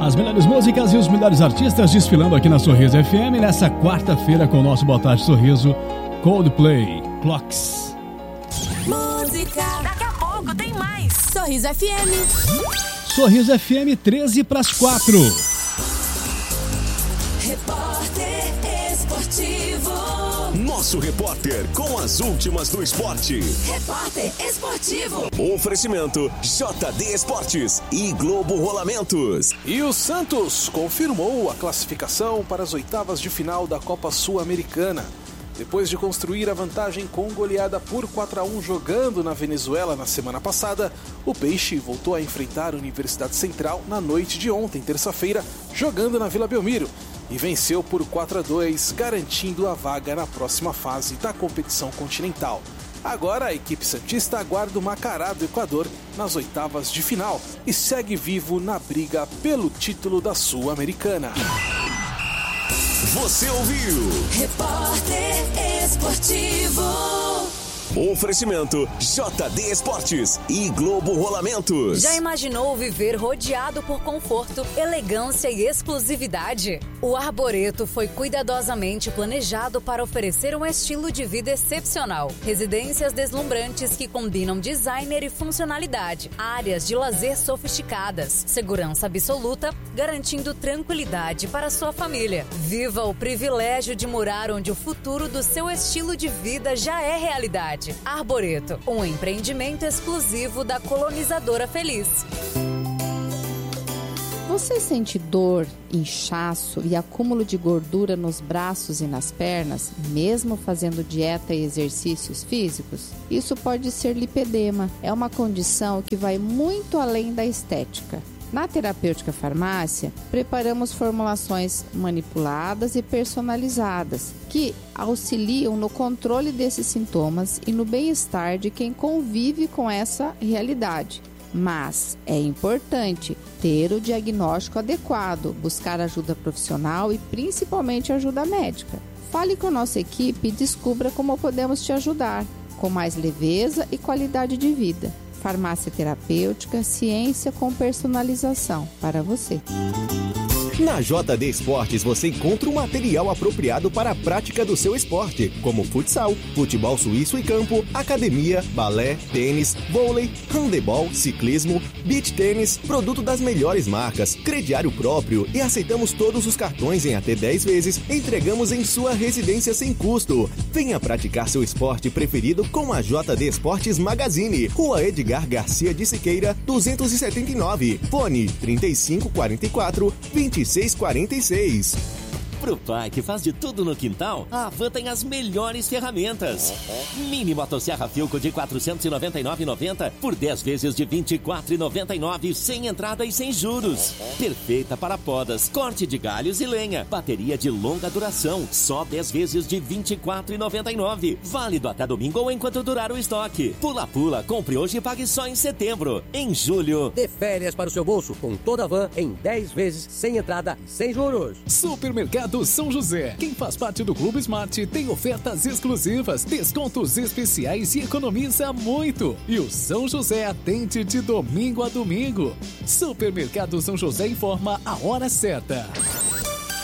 As melhores músicas e os melhores artistas desfilando aqui na Sorriso FM nessa quarta-feira com o nosso Boa Tarde Sorriso, Coldplay, Clocks. Música, daqui a pouco tem mais. Sorriso FM. Sorriso FM 4:13. Repórter Esportivo. Nosso repórter com as últimas do esporte. Repórter Esportivo. Oferecimento JD Esportes e Globo Rolamentos. E o Santos confirmou a classificação para as oitavas de final da Copa Sul-Americana. Depois de construir a vantagem com goleada por 4-1 jogando na Venezuela na semana passada, o Peixe voltou a enfrentar a Universidade Central na noite de ontem, terça-feira, jogando na Vila Belmiro, e venceu por 4-2, garantindo a vaga na próxima fase da competição continental. Agora a equipe santista aguarda o Macará do Equador nas oitavas de final e segue vivo na briga pelo título da Sul-Americana. Você ouviu? Repórter Esportivo. Oferecimento JD Esportes e Globo Rolamentos. Já imaginou viver rodeado por conforto, elegância e exclusividade? O Arboreto foi cuidadosamente planejado para oferecer um estilo de vida excepcional. Residências deslumbrantes que combinam designer e funcionalidade. Áreas de lazer sofisticadas. Segurança absoluta, garantindo tranquilidade para sua família. Viva o privilégio de morar onde o futuro do seu estilo de vida já é realidade. Arboreto, um empreendimento exclusivo da Colonizadora Feliz. Você sente dor, inchaço e acúmulo de gordura nos braços e nas pernas, mesmo fazendo dieta e exercícios físicos? Isso pode ser lipedema. É uma condição que vai muito além da estética. Na Terapêutica Farmácia, preparamos formulações manipuladas e personalizadas que auxiliam no controle desses sintomas e no bem-estar de quem convive com essa realidade. Mas é importante ter o diagnóstico adequado, buscar ajuda profissional e principalmente ajuda médica. Fale com a nossa equipe e descubra como podemos te ajudar, com mais leveza e qualidade de vida. Farmácia terapêutica, ciência com personalização para você. Na JD Esportes você encontra o material apropriado para a prática do seu esporte, como futsal, futebol suíço e campo, academia, balé, tênis, vôlei, handebol, ciclismo, beach tênis, produto das melhores marcas, crediário próprio e aceitamos todos os cartões em até 10 vezes, entregamos em sua residência sem custo. Venha praticar seu esporte preferido com a JD Esportes Magazine, Rua Edgar Garcia de Siqueira, 279, fone 3544-2646. Pro pai que faz de tudo no quintal, a Havan tem as melhores ferramentas. Mini motosserra Filco de R$ 499,90 por 10 vezes de R$ 24,99 sem entrada e sem juros. Perfeita para podas, corte de galhos e lenha. Bateria de longa duração, só 10 vezes de R$ 24,99. Válido até domingo ou enquanto durar o estoque. Pula, compre hoje e pague só em setembro. Em julho, dê férias para o seu bolso com toda a Havan em 10 vezes sem entrada e sem juros. Supermercado São José. Quem faz parte do Clube Smart tem ofertas exclusivas, descontos especiais e economiza muito. E o São José atende de domingo a domingo. Supermercado São José informa a hora certa.